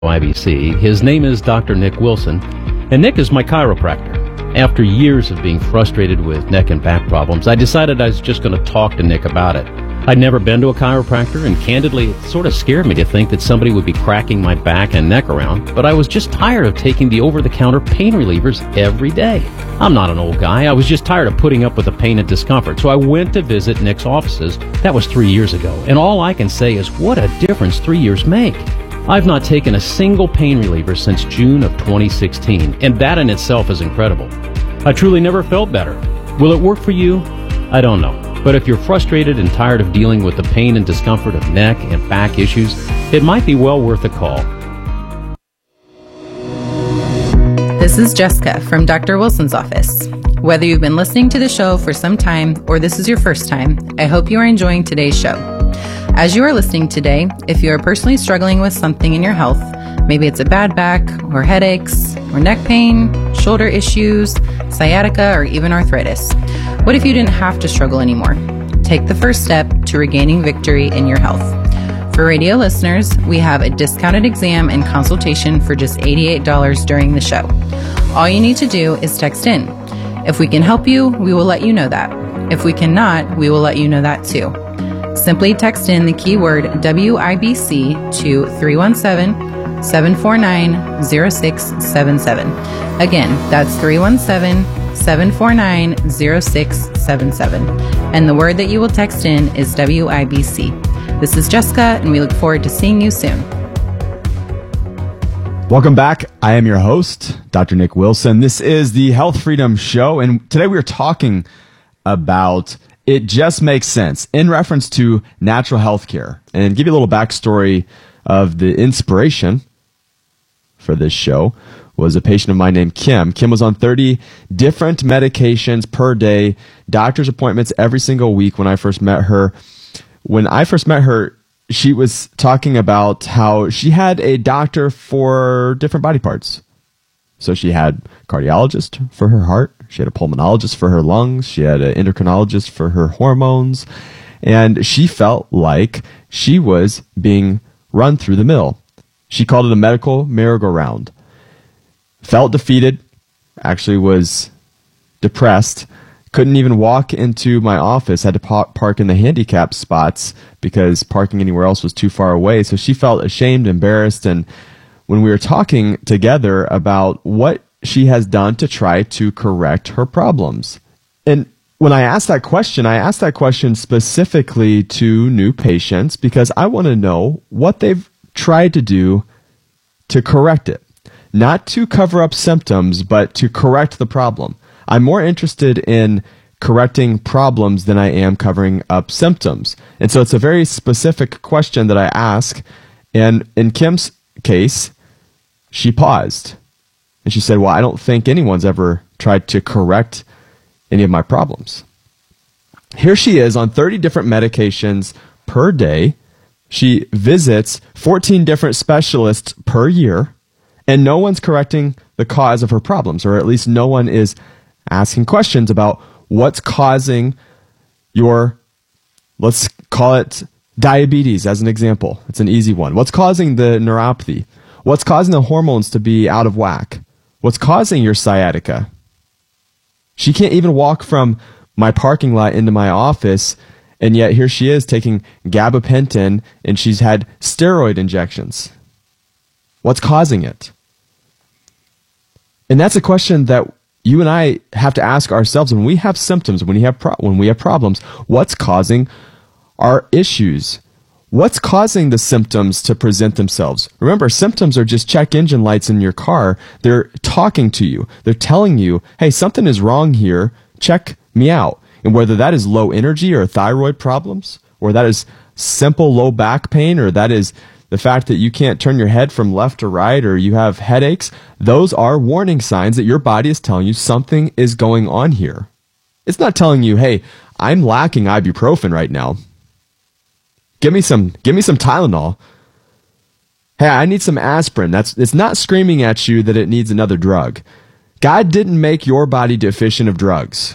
IBC. His name is Dr. Nick Wilson, and Nick is my chiropractor. After years of being frustrated with neck and back problems, I decided I was just going to talk to Nick about it. I'd never been to a chiropractor, and candidly, it sort of scared me to think that somebody would be cracking my back and neck around, but I was just tired of taking the over-the-counter pain relievers every day. I'm not an old guy. I was just tired of putting up with the pain and discomfort, so I went to visit Nick's offices. That was 3 years ago, and all I can say is what a difference 3 years make. I've not taken a single pain reliever since June of 2016, and that in itself is incredible. I truly never felt better. Will it work for you? I don't know. But if you're frustrated and tired of dealing with the pain and discomfort of neck and back issues, it might be well worth a call. This is Jessica from Dr. Wilson's office. Whether you've been listening to the show for some time or this is your first time, I hope you are enjoying today's show. As you are listening today, if you are personally struggling with something in your health, maybe it's a bad back or headaches or neck pain, shoulder issues, sciatica, or even arthritis, what if you didn't have to struggle anymore? Take the first step to regaining victory in your health. For radio listeners, we have a discounted exam and consultation for just $88 during the show. All you need to do is text in. If we can help you, we will let you know that. If we cannot, we will let you know that too. Simply text in the keyword WIBC to 317-749-0677. Again, that's 317-749-0677. And the word that you will text in is WIBC. This is Jessica, and we look forward to seeing you soon. Welcome back. I am your host, Dr. Nick Wilson. This is the Health Freedom Show, and today we are talking about It Just Makes Sense in reference to natural health care. And give you a little backstory of the inspiration for this show was a patient of mine named Kim. Kim was on 30 different medications per day, doctor's appointments every single week when I first met her. When I first met her, she was talking about how she had a doctor for different body parts. So she had a cardiologist for her heart. She had a pulmonologist for her lungs. She had an endocrinologist for her hormones. And she felt like she was being run through the mill. She called it a medical merry-go-round. Felt defeated, actually was depressed, couldn't even walk into my office, had to park in the handicap spots because parking anywhere else was too far away. So she felt ashamed, embarrassed, and when we were talking together about what she has done to try to correct her problems. And when I asked that question specifically to new patients because I want to know what they've tried to do to correct it. Not to cover up symptoms, but to correct the problem. I'm more interested in correcting problems than I am covering up symptoms. And so it's a very specific question that I ask. And in Kim's case, she paused. And she said, well, I don't think anyone's ever tried to correct any of my problems. Here she is on 30 different medications per day. She visits 14 different specialists per year, and no one's correcting the cause of her problems, or at least no one is asking questions about what's causing your, let's call it diabetes as an example. It's an easy one. What's causing the neuropathy? What's causing the hormones to be out of whack? What's causing your sciatica? She can't even walk from my parking lot into my office, and yet here she is taking gabapentin, and she's had steroid injections. What's causing it? And that's a question that you and I have to ask ourselves when we have symptoms, when we have problems. What's causing our issues? What's causing the symptoms to present themselves? Remember, symptoms are just check engine lights in your car. They're talking to you. They're telling you, hey, something is wrong here. Check me out. And whether that is low energy or thyroid problems, or that is simple low back pain, or that is the fact that you can't turn your head from left to right, or you have headaches, those are warning signs that your body is telling you something is going on here. It's not telling you, hey, I'm lacking ibuprofen right now. Give me some Tylenol. Hey, I need some aspirin. It's not screaming at you that it needs another drug. God didn't make your body deficient of drugs.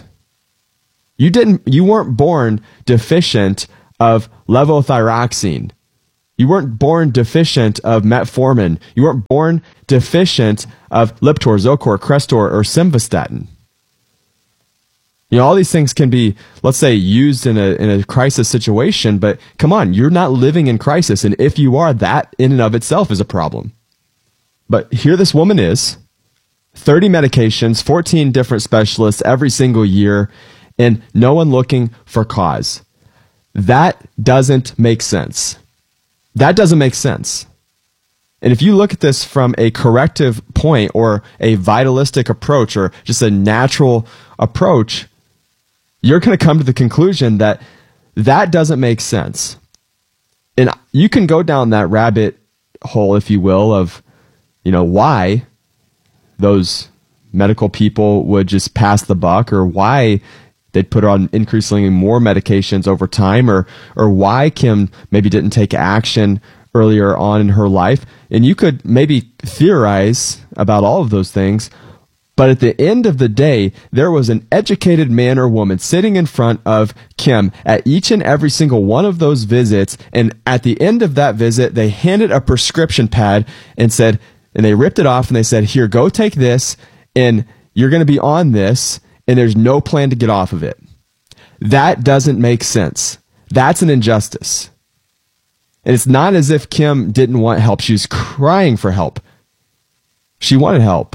You weren't born deficient of levothyroxine. You weren't born deficient of metformin. You weren't born deficient of Lipitor, Zocor, Crestor, or Simvastatin. You know, all these things can be, let's say, used in a crisis situation, but come on, you're not living in crisis. And if you are, that in and of itself is a problem. But here this woman is, 30 medications, 14 different specialists every single year, and no one looking for cause. That doesn't make sense. That doesn't make sense. And if you look at this from a corrective point or a vitalistic approach or just a natural approach, you're going to come to the conclusion that that doesn't make sense. And you can go down that rabbit hole, if you will, of, you know, why those medical people would just pass the buck, or why they'd put her on increasingly more medications over time, or why Kim maybe didn't take action earlier on in her life. And you could maybe theorize about all of those things, but at the end of the day, there was an educated man or woman sitting in front of Kim at each and every single one of those visits, and at the end of that visit, they handed a prescription pad and said, and they ripped it off and they said, here, go take this, and you're going to be on this, and there's no plan to get off of it. That doesn't make sense. That's an injustice. And it's not as if Kim didn't want help. She was crying for help. She wanted help.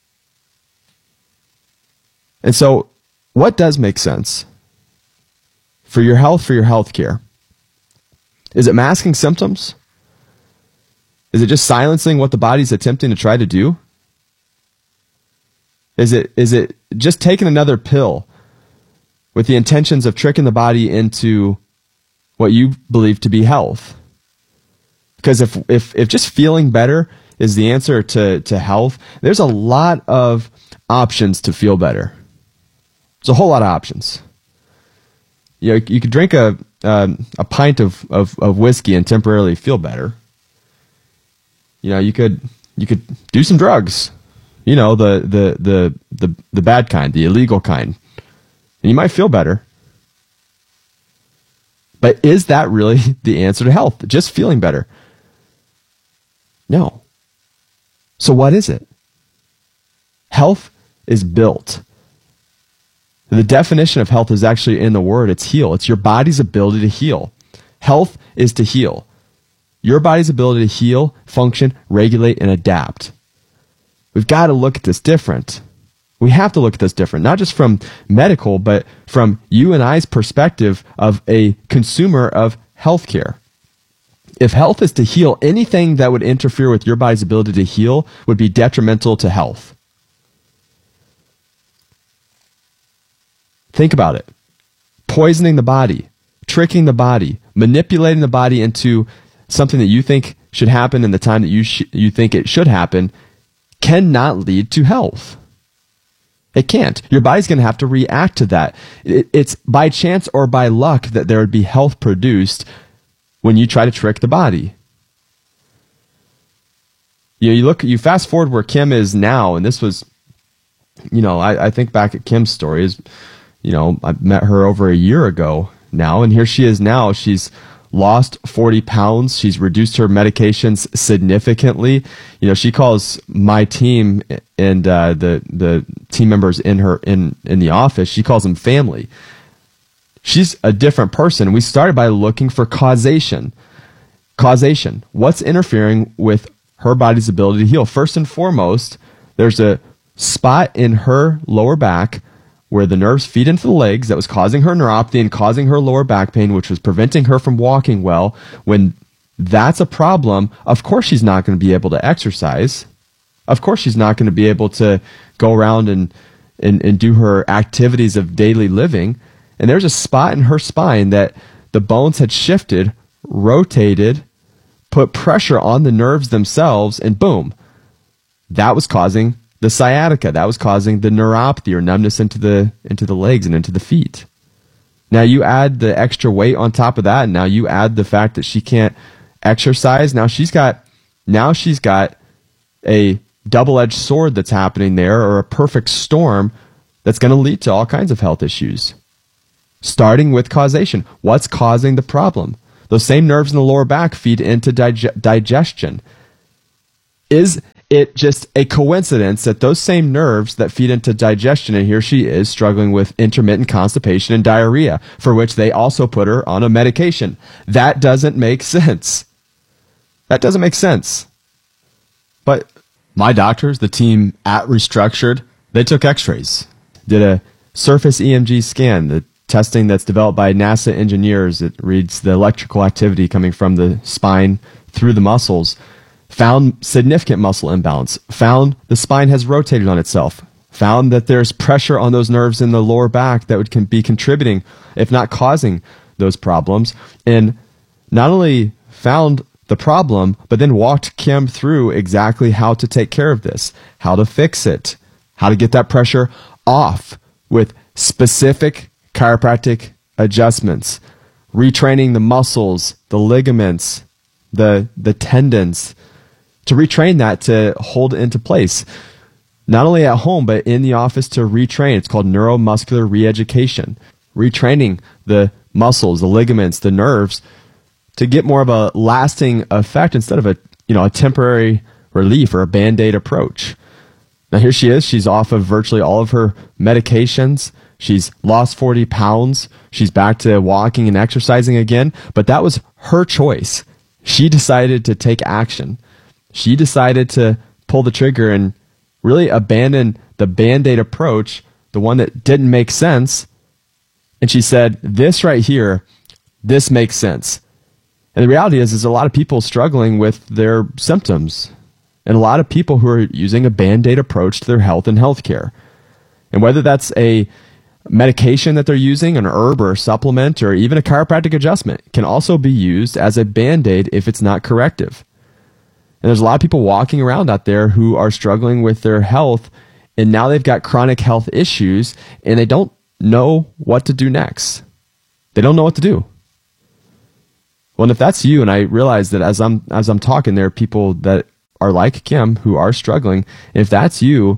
And so, what does make sense for your health, for your health care? Is it masking symptoms? Is it just silencing what the body's attempting to try to do? Is it just taking another pill with the intentions of tricking the body into what you believe to be health? Because if just feeling better is the answer to health, there's a lot of options to feel better. There's a whole lot of options. You know, you could drink a pint of whiskey and temporarily feel better. You know, you could do some drugs. You know, the bad kind, the illegal kind. And you might feel better. But is that really the answer to health? Just feeling better? No. So what is it? Health is built. The definition of health is actually in the word. It's heal. It's your body's ability to heal. Health is to heal. Your body's ability to heal, function, regulate, and adapt. We've got to look at this different. We have to look at this different, not just from medical, but from you and I's perspective of a consumer of healthcare. If health is to heal, anything that would interfere with your body's ability to heal would be detrimental to health. Think about it. Poisoning the body, tricking the body, manipulating the body into something that you think should happen in the time that you think it should happen cannot lead to health. It can't. Your body's going to have to react to that. It's by chance or by luck that there would be health produced when you try to trick the body. You fast forward where Kim is now, and this was, I think back at Kim's story is, I met her over a year ago now, and here she is now. She's lost 40 pounds. She's reduced her medications significantly. She calls my team and the team members in the office, she calls them family. She's a different person. We started by looking for causation. Causation. What's interfering with her body's ability to heal? First and foremost, there's a spot in her lower back where the nerves feed into the legs that was causing her neuropathy and causing her lower back pain, which was preventing her from walking well. When that's a problem, of course she's not going to be able to exercise. Of course she's not going to be able to go around and do her activities of daily living. And there's a spot in her spine that the bones had shifted, rotated, put pressure on the nerves themselves, and boom, that was causing the sciatica. That was causing the neuropathy or numbness into the legs and into the feet. Now you add the extra weight on top of that, and now you add the fact that she can't exercise. Now she's got a double-edged sword that's happening there, or a perfect storm that's going to lead to all kinds of health issues. Starting with causation. What's causing the problem? Those same nerves in the lower back feed into digestion. Is it just a coincidence that those same nerves that feed into digestion, and here she is struggling with intermittent constipation and diarrhea, for which they also put her on a medication? That doesn't make sense. That doesn't make sense. But my doctors, the team at Restructured, they took x-rays, did a surface EMG scan, the testing that's developed by NASA engineers. It reads the electrical activity coming from the spine through the muscles, found significant muscle imbalance, found the spine has rotated on itself, found that there's pressure on those nerves in the lower back that would be contributing, if not causing, those problems, and not only found the problem, but then walked Kim through exactly how to take care of this, how to fix it, how to get that pressure off with specific chiropractic adjustments, retraining the muscles, the ligaments, the tendons, to retrain that to hold it into place. Not only at home, but in the office to retrain. It's called neuromuscular reeducation. Retraining the muscles, the ligaments, the nerves to get more of a lasting effect instead of a temporary relief or a Band-Aid approach. Now here she is. She's off of virtually all of her medications. She's lost 40 pounds. She's back to walking and exercising again. But that was her choice. She decided to take action. She decided to pull the trigger and really abandon the Band-Aid approach, the one that didn't make sense. And she said, this right here, this makes sense. And the reality is there's a lot of people struggling with their symptoms, and a lot of people who are using a Band-Aid approach to their health and healthcare. And whether that's a medication that they're using, an herb or a supplement, or even a chiropractic adjustment, can also be used as a Band-Aid if it's not corrective. And there's a lot of people walking around out there who are struggling with their health, and now they've got chronic health issues, and they don't know what to do next. They don't know what to do. Well, and if that's you, and I realize that as I'm talking, there are people that are like Kim who are struggling. And if that's you,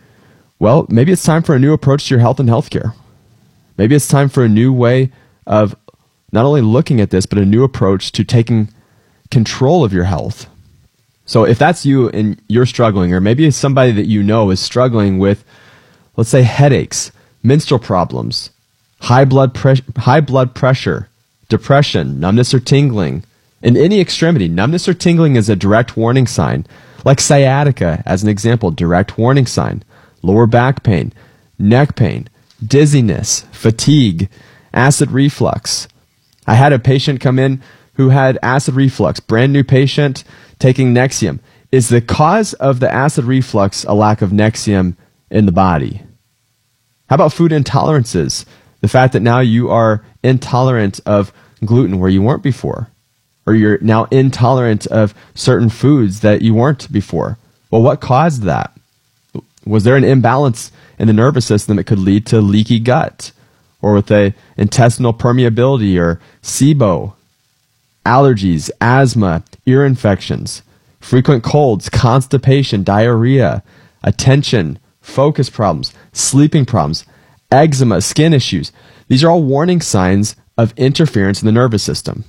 well, maybe it's time for a new approach to your health and healthcare. Maybe it's time for a new way of not only looking at this, but a new approach to taking control of your health. So if that's you and you're struggling, or maybe somebody that you know is struggling with, let's say, headaches, menstrual problems, high blood pressure, depression, numbness or tingling, in any extremity. Numbness or tingling is a direct warning sign. Like sciatica, as an example, direct warning sign. Lower back pain, neck pain, dizziness, fatigue, acid reflux. I had a patient come in who had acid reflux, brand new patient, taking Nexium. Is the cause of the acid reflux a lack of Nexium in the body? How about food intolerances? The fact that now you are intolerant of gluten where you weren't before, or you're now intolerant of certain foods that you weren't before. Well, what caused that? Was there an imbalance in the nervous system that could lead to leaky gut, or with a intestinal permeability, or SIBO, allergies, asthma, ear infections, frequent colds, constipation, diarrhea, attention, focus problems, sleeping problems, eczema, skin issues? These are all warning signs of interference in the nervous system.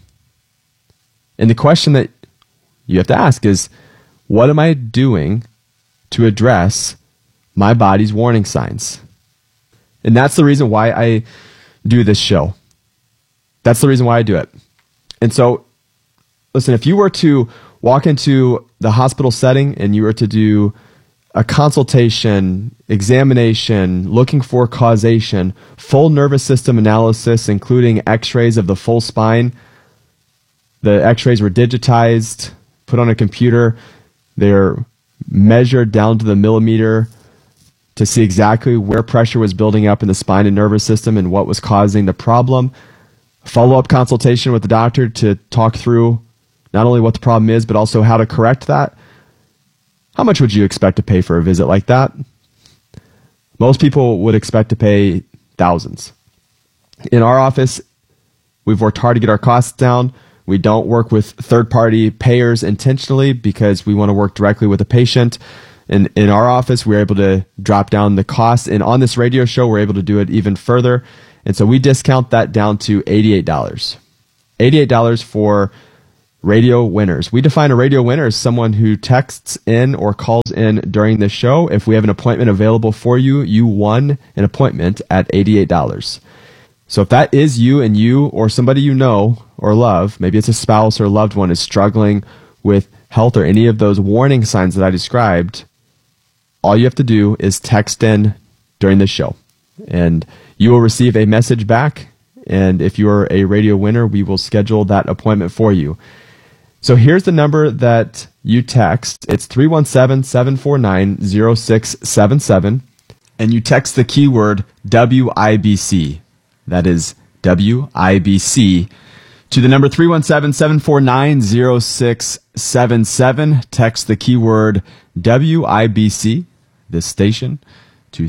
And the question that you have to ask is, what am I doing to address my body's warning signs? And that's the reason why I do this show. That's the reason why I do it. And so, listen, if you were to walk into the hospital setting and you were to do a consultation, examination, looking for causation, full nervous system analysis, including x-rays of the full spine. The x-rays were digitized, put on a computer. They're measured down to the millimeter to see exactly where pressure was building up in the spine and nervous system and what was causing the problem. Follow-up consultation with the doctor to talk through not only what the problem is, but also how to correct that. How much would you expect to pay for a visit like that? Most people would expect to pay thousands. In our office, we've worked hard to get our costs down. We don't work with third-party payers intentionally because we want to work directly with the patient. And in our office, we're able to drop down the cost. And on this radio show, we're able to do it even further. And so we discount that down to $88. $88 for radio winners. We define a radio winner as someone who texts in or calls in during the show. If we have an appointment available for you, you won an appointment at $88. So if that is you and you or somebody you know or love, maybe it's a spouse or a loved one, is struggling with health or any of those warning signs that I described, all you have to do is text in during the show. And you will receive a message back. And if you're a radio winner, we will schedule that appointment for you. So here's the number that you text. It's 317-749-0677. And you text the keyword WIBC. That is WIBC to the number 317-749-0677. Text the keyword WIBC, this station, to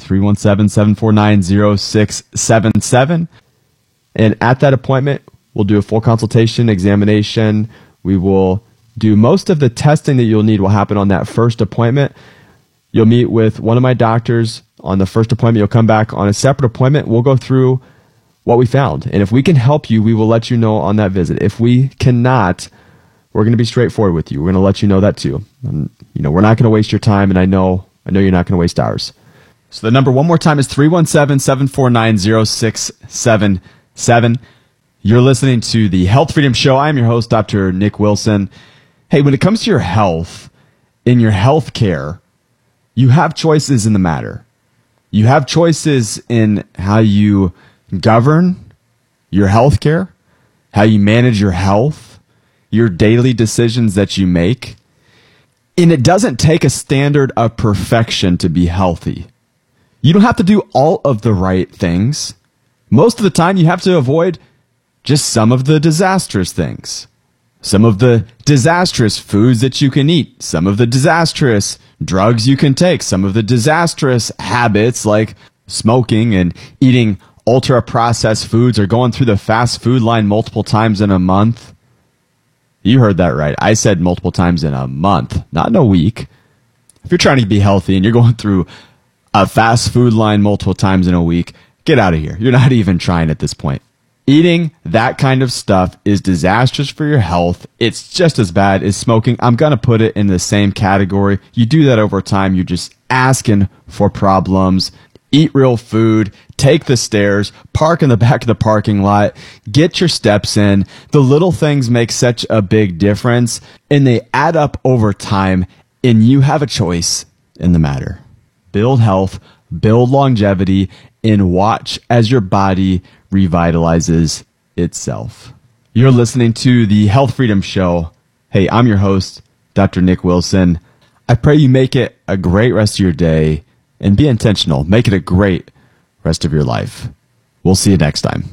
317-749-0677. And at that appointment, we'll do a full consultation, examination. We will do most of the testing that you'll need will happen on that first appointment. You'll meet with one of my doctors on the first appointment. You'll come back on a separate appointment. We'll go through what we found. And if we can help you, we will let you know on that visit. If we cannot, we're going to be straightforward with you. We're going to let you know that too. And, we're not going to waste your time, and I know you're not going to waste ours. So the number one more time is 317-749-0677. You're listening to the Health Freedom Show. I'm your host, Dr. Nick Wilson. Hey, when it comes to your health, in your health care, you have choices in the matter. You have choices in how you govern your health care, how you manage your health, your daily decisions that you make. And it doesn't take a standard of perfection to be healthy. You don't have to do all of the right things. Most of the time, you have to avoid just some of the disastrous things, some of the disastrous foods that you can eat, some of the disastrous drugs you can take, some of the disastrous habits like smoking and eating ultra-processed foods or going through the fast food line multiple times in a month. You heard that right. I said multiple times in a month, not in a week. If you're trying to be healthy and you're going through a fast food line multiple times in a week, get out of here. You're not even trying at this point. Eating that kind of stuff is disastrous for your health. It's just as bad as smoking. I'm going to put it in the same category. You do that over time, you're just asking for problems. Eat real food, take the stairs, park in the back of the parking lot, get your steps in. The little things make such a big difference, and they add up over time, and you have a choice in the matter. Build health, build longevity, and watch as your body revitalizes itself. You're listening to the Health Freedom Show. Hey, I'm your host, Dr. Nick Wilson. I pray you make it a great rest of your day. And be intentional. Make it a great rest of your life. We'll see you next time.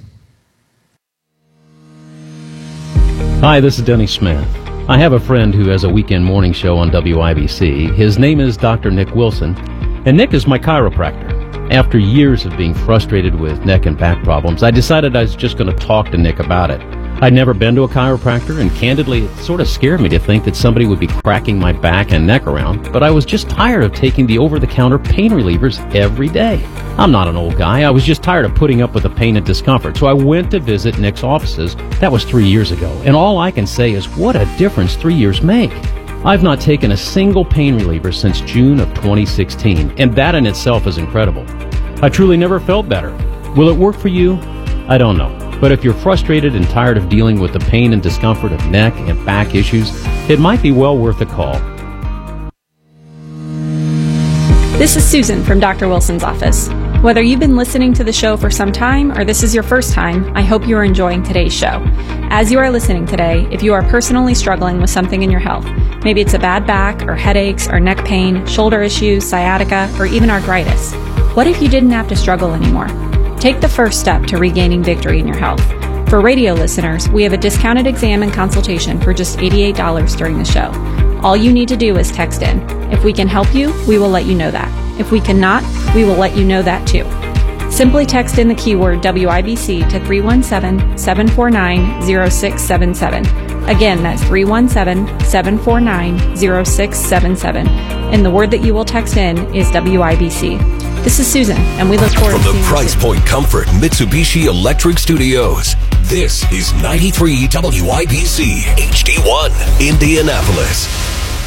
Hi, this is Denny Smith. I have a friend who has a weekend morning show on WIBC. His name is Dr. Nick Wilson, and Nick is my chiropractor. After years of being frustrated with neck and back problems, I decided I was just going to talk to Nick about it. I'd never been to a chiropractor, and candidly, it sort of scared me to think that somebody would be cracking my back and neck around, but I was just tired of taking the over-the-counter pain relievers every day. I'm not an old guy. I was just tired of putting up with the pain and discomfort, so I went to visit Nick's offices. That was 3 years ago, and all I can say is what a difference 3 years make. I've not taken a single pain reliever since June of 2016, and that in itself is incredible. I truly never felt better. Will it work for you? I don't know. But if you're frustrated and tired of dealing with the pain and discomfort of neck and back issues, it might be well worth a call. This is Susan from Dr. Wilson's office. Whether you've been listening to the show for some time or this is your first time, I hope you are enjoying today's show. As you are listening today, if you are personally struggling with something in your health, maybe it's a bad back or headaches or neck pain, shoulder issues, sciatica, or even arthritis, what if you didn't have to struggle anymore? Take the first step to regaining victory in your health. For radio listeners, we have a discounted exam and consultation for just $88 during the show. All you need to do is text in. If we can help you, we will let you know that. If we cannot, we will let you know that too. Simply text in the keyword WIBC to 317-749-0677. Again, that's 317-749-0677. And the word that you will text in is WIBC. This is Susan, and we look forward to seeing you soon. From the Price Point Comfort Mitsubishi Electric Studios, This is 93 WIBC HD1 Indianapolis.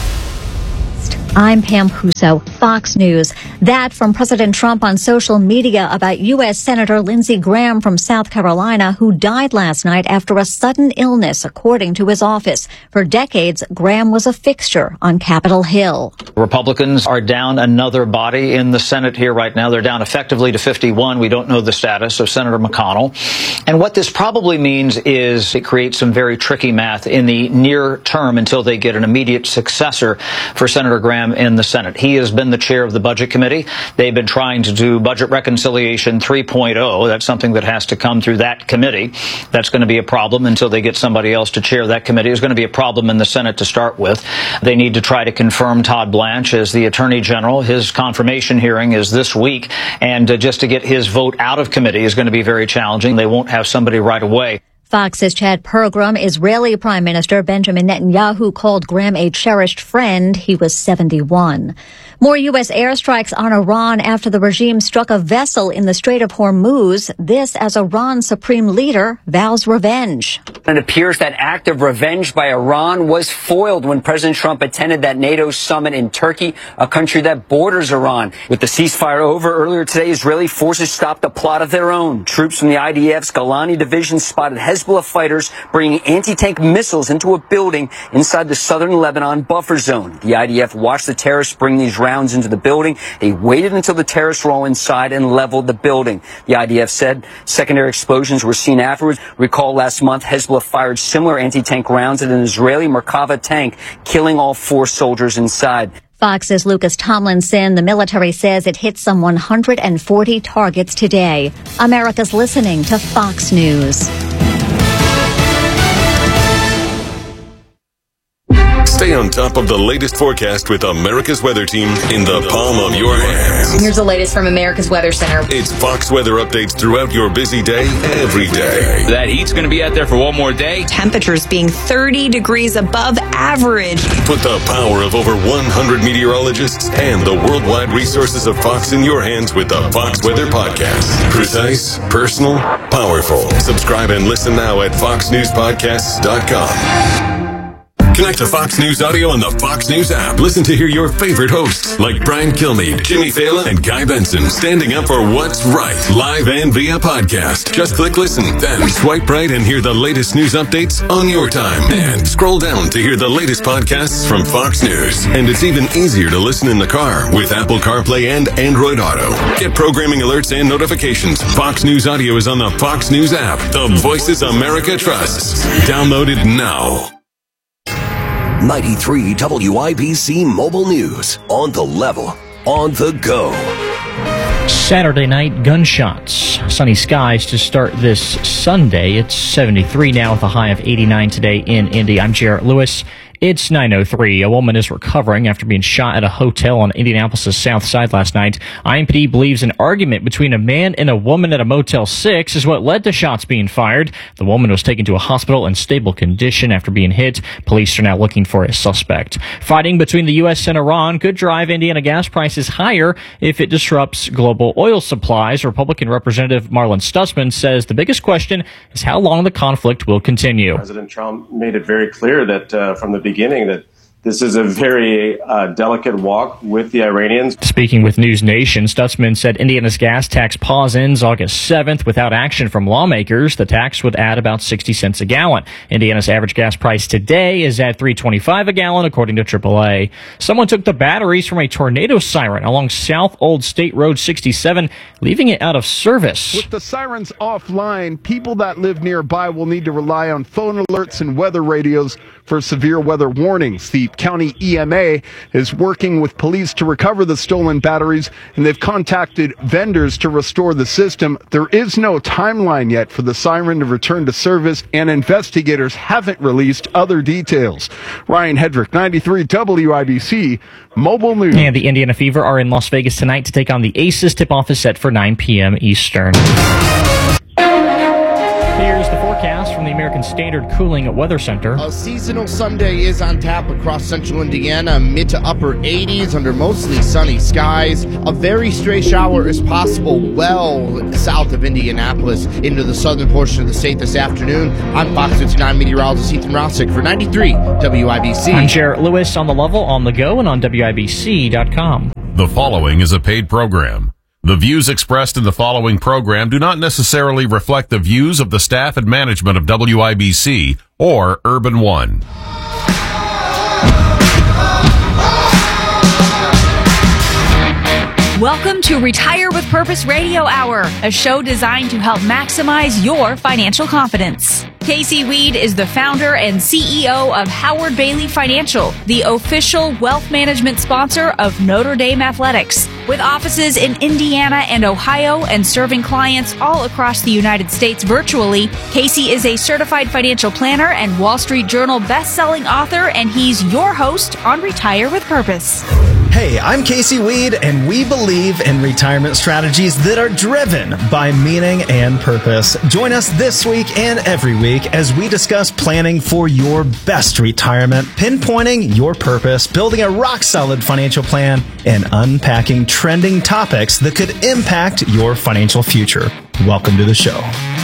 I'm Pam Huso, Fox News. That from President Trump on social media about U.S. Senator Lindsey Graham from South Carolina, who died last night after a sudden illness, according to his office. For decades, Graham was a fixture on Capitol Hill. Republicans are down another body in the Senate here right now. They're down effectively to 51. We don't know the status of Senator McConnell. And what this probably means is it creates some very tricky math in the near term until they get an immediate successor for Senator Graham in the Senate. He has been the chair of the Budget Committee. They've been trying to do Budget Reconciliation 3.0. That's something that has to come through that committee. That's going to be a problem until they get somebody else to chair that committee. It's going to be a problem in the Senate to start with. They need to try to confirm Todd Blanche as the Attorney General. His confirmation hearing is this week, and just to get his vote out of committee is going to be very challenging. They won't have somebody right away. Fox's Chad Pergram. Israeli Prime Minister Benjamin Netanyahu called Graham a cherished friend. He was 71. More U.S. airstrikes on Iran after the regime struck a vessel in the Strait of Hormuz. This as Iran's supreme leader vows revenge. It appears that act of revenge by Iran was foiled when President Trump attended that NATO summit in Turkey, a country that borders Iran. With the ceasefire over earlier today, Israeli forces stopped a plot of their own. Troops from the IDF's Golani division spotted Hezbollah fighters bringing anti-tank missiles into a building inside the southern Lebanon buffer zone. The IDF watched the terrorists bring these rounds into the building. They waited until the terrorists were all inside and leveled the building. The IDF said secondary explosions were seen afterwards. Recall last month, Hezbollah fired similar anti-tank rounds at an Israeli Merkava tank, killing all 4 soldiers inside. Fox's Lucas Tomlinson. The military says it hit some 140 targets today. America's listening to Fox News. Stay on top of the latest forecast with America's Weather Team in the palm of your hands. Here's the latest from America's Weather Center. It's Fox weather updates throughout your busy day, every day. That heat's going to be out there for one more day. Temperatures being 30 degrees above average. Put the power of over 100 meteorologists and the worldwide resources of Fox in your hands with the Fox Weather Podcast. Precise, personal, powerful. Subscribe and listen now at foxnewspodcasts.com. Connect to Fox News Audio on the Fox News app. Listen to hear your favorite hosts like Brian Kilmeade, Jimmy Fallon, and Guy Benson standing up for what's right, live and via podcast. Just click listen, then swipe right and hear the latest news updates on your time. And scroll down to hear the latest podcasts from Fox News. And it's even easier to listen in the car with Apple CarPlay and Android Auto. Get programming alerts and notifications. Fox News Audio is on the Fox News app. The voices America trusts. Download it now. 93 WIBC Mobile News. On the level, on the go. Saturday night gunshots. Sunny skies to start this Sunday. It's 73 now with a high of 89 today in Indy. I'm Jarrett Lewis. It's 9:03. A woman is recovering after being shot at a hotel on Indianapolis' south side last night. IMPD believes an argument between a man and a woman at a Motel 6 is what led to shots being fired. The woman was taken to a hospital in stable condition after being hit. Police are now looking for a suspect. Fighting between the U.S. and Iran could drive Indiana gas prices higher if it disrupts global oil supplies. Republican Representative Marlin Stutzman says the biggest question is how long the conflict will continue. President Trump made it very clear that from the beginning that this is a very delicate walk with the Iranians. Speaking with News Nation, Stutzman said Indiana's gas tax pause ends August 7th without action from lawmakers. The tax would add about 60 cents a gallon. Indiana's average gas price today is at $3.25 a gallon, according to AAA. Someone took the batteries from a tornado siren along South Old State Road 67, leaving it out of service. With the sirens offline, people that live nearby will need to rely on phone alerts and weather radios for severe weather warnings. The county EMA is working with police to recover the stolen batteries, and they've contacted vendors to restore the system. There is no timeline yet for the siren to return to service, and investigators haven't released other details. Ryan Hedrick, 93 WIBC Mobile News. And the Indiana Fever are in Las Vegas tonight to take on the Aces. Tip-off is set for 9 p.m. Eastern. Here's the forecast. forecast from the American Standard Cooling Weather Center. A seasonal Sunday is on tap across central Indiana, mid to upper 80s under mostly sunny skies. A very stray shower is possible well south of Indianapolis into the southern portion of the state this afternoon. I'm Fox 59 meteorologist Ethan Rossick for 93 WIBC. I'm Jarrett Lewis on the level, on the go, and on WIBC.com. The following is a paid program. The views expressed in the following program do not necessarily reflect the views of the staff and management of WIBC or Urban One. Welcome to Retire with Purpose Radio Hour, a show designed to help maximize your financial confidence. Casey Weed is the founder and CEO of Howard Bailey Financial, the official wealth management sponsor of Notre Dame Athletics. With offices in Indiana and Ohio and serving clients all across the United States virtually, Casey is a certified financial planner and Wall Street Journal best-selling author, and he's your host on Retire with Purpose. Hey, I'm Casey Weed, and we believe in retirement strategies that are driven by meaning and purpose. Join us this week and every week as we discuss planning for your best retirement, pinpointing your purpose, building a rock-solid financial plan, and unpacking trending topics that could impact your financial future. Welcome to the show.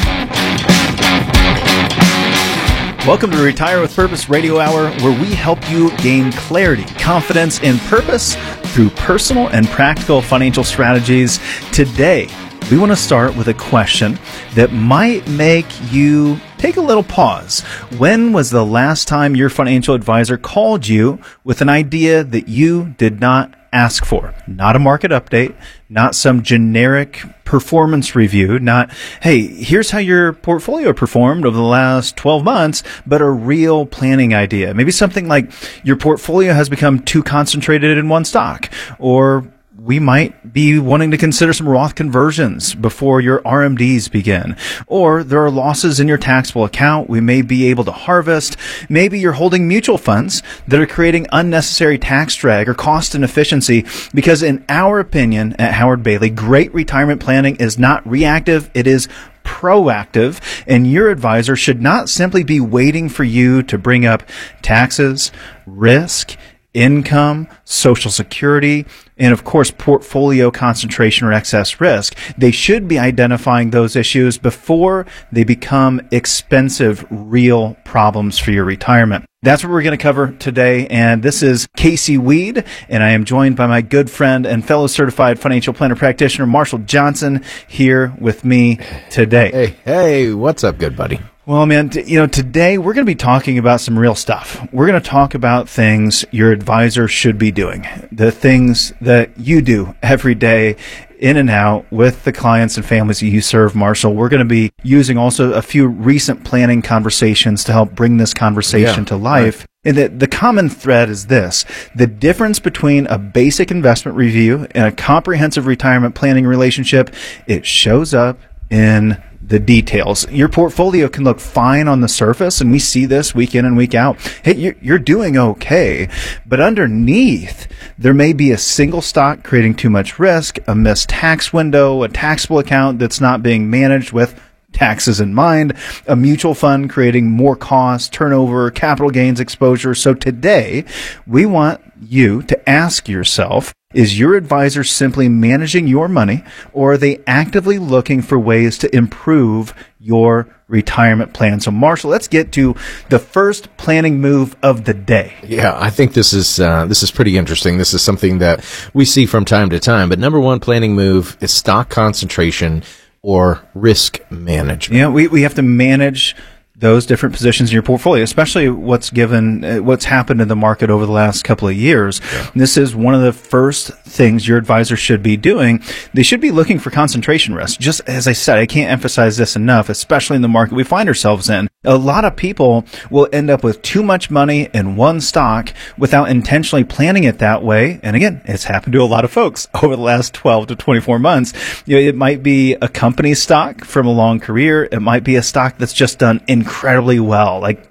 Welcome to Retire with Purpose Radio Hour, where we help you gain clarity, confidence, and purpose through personal and practical financial strategies. Today, we want to start with a question that might make you take a little pause. When was the last time your financial advisor called you with an idea that you did not ask for? Not a market update, not some generic performance review, not, hey, here's how your portfolio performed over the last 12 months, but a real planning idea. Maybe something like your portfolio has become too concentrated in one stock, or we might be wanting to consider some Roth conversions before your RMDs begin. Or there are losses in your taxable account we may be able to harvest. Maybe you're holding mutual funds that are creating unnecessary tax drag or cost inefficiency, because in our opinion at Howard Bailey, great retirement planning is not reactive, it is proactive, and your advisor should not simply be waiting for you to bring up taxes, risk, income, Social Security, and of course, portfolio concentration or excess risk. They should be identifying those issues before they become expensive, real problems for your retirement. That's what we're going to cover today, and this is Casey Weed, and I am joined by my good friend and fellow certified financial planner practitioner, Marshall Johnson, here with me today. Hey, what's up, good buddy? Well, man, today we're going to be talking about some real stuff. We're going to talk about things your advisor should be doing, the things that you do every day in and out with the clients and families that you serve, Marshall. We're going to be using also a few recent planning conversations to help bring this conversation to life. Right. And the common thread is this: the difference between a basic investment review and a comprehensive retirement planning relationship, it shows up in the details. Your portfolio can look fine on the surface, and we see this week in and week out. Hey, you're doing okay, but underneath, there may be a single stock creating too much risk, a missed tax window, a taxable account that's not being managed with taxes in mind, a mutual fund creating more cost, turnover, capital gains exposure. So today, we want you to ask yourself, is your advisor simply managing your money, or are they actively looking for ways to improve your retirement plan? So, Marshall, let's get to the first planning move of the day. Yeah, I think this is pretty interesting. This is something that we see from time to time. But number one planning move is stock concentration or risk management. Yeah, we have to manage those different positions in your portfolio, especially what's happened in the market over the last couple of years. Yeah. This is one of the first things your advisor should be doing. They should be looking for concentration risk. Just as I said, I can't emphasize this enough, especially in the market we find ourselves in. A lot of people will end up with too much money in one stock without intentionally planning it that way. And again, it's happened to a lot of folks over the last 12 to 24 months. It might be a company stock from a long career. It might be a stock that's just done incredibly well, like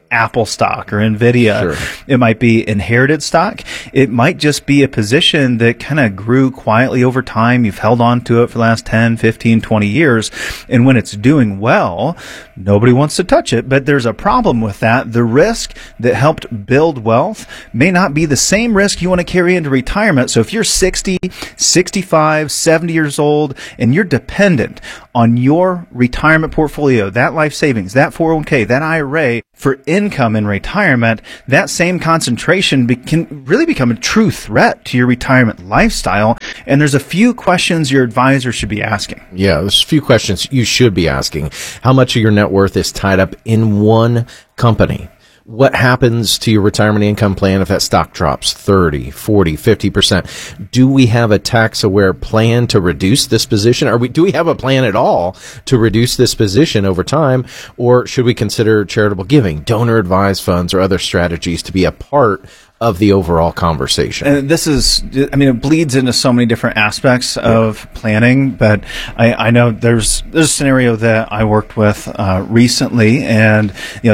Apple stock or Nvidia. Sure. It might be inherited stock. It might just be a position that kind of grew quietly over time. You've held on to it for the last 10, 15, 20 years. And when it's doing well, nobody wants to touch it. But there's a problem with that. The risk that helped build wealth may not be the same risk you want to carry into retirement. So if you're 60, 65, 70 years old, and you're dependent on your retirement portfolio, that life savings, that 401k, that IRA for income in retirement, that same concentration can really become a true threat to your retirement lifestyle. And there's a few questions your advisor should be asking. Yeah, there's a few questions you should be asking. How much of your net worth is tied up in one company? What happens to your retirement income plan if that stock drops 30, 40, 50%? Do we have a tax-aware plan to reduce this position? Do we have a plan at all to reduce this position over time? Or should we consider charitable giving, donor-advised funds, or other strategies to be a part of the overall conversation? And this is, it bleeds into so many different aspects of planning, but I know there's a scenario that I worked with recently, and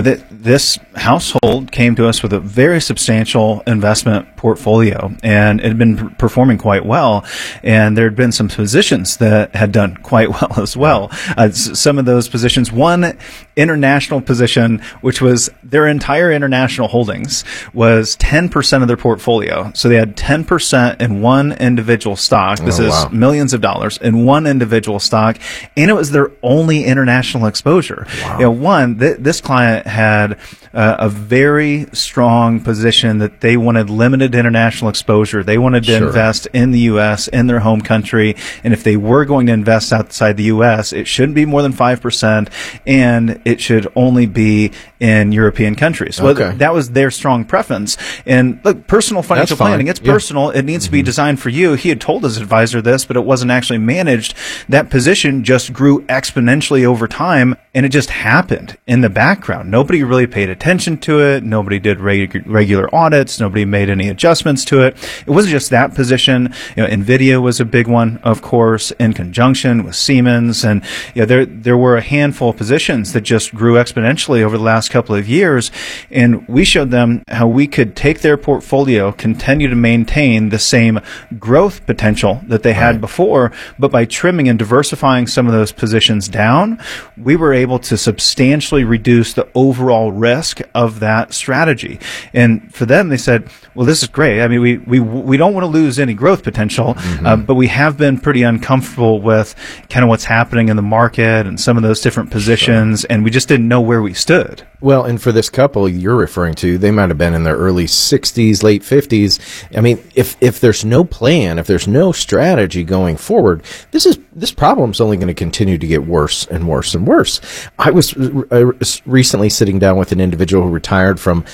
this household came to us with a very substantial investment portfolio, and it had been performing quite well, and there had been some positions that had done quite well as well. Some of those positions, one international position, which was their entire international holdings, was 10% of their portfolio. So they had 10% in one individual stock. This is millions of dollars in one individual stock, and it was their only international exposure. Wow. This client had a very strong position that they wanted limited international exposure. They wanted to invest in the U.S., in their home country, and if they were going to invest outside the U.S., it shouldn't be more than 5%, and it should only be in European countries. So that was their strong preference. And look, personal financial planning, it's personal. It needs to be designed for you. He had told his advisor this, but it wasn't actually managed. That position just grew exponentially over time, and it just happened in the background. Nobody really paid attention to it. Nobody did regular audits. Nobody made any adjustments to it. It wasn't just that position. Nvidia was a big one, of course, in conjunction with Siemens. And there were a handful of positions that just grew exponentially over the last couple of years. And we showed them how we could take their portfolio, continue to maintain the same growth potential that they had before, but by trimming and diversifying some of those positions down, we were able to substantially reduce the overall risk of that strategy. And for them, they said, well, this is great. I mean, we don't want to lose any growth potential, but we have been pretty uncomfortable with kind of what's happening in the market and some of those different positions, and we just didn't know where we stood. Well, and for this couple you're referring to, they might have been in their early 60s, late 50s. I mean, if there's no plan, if there's no strategy going forward, this problem's only going to continue to get worse and worse and worse. I was recently sitting down with an individual who retired from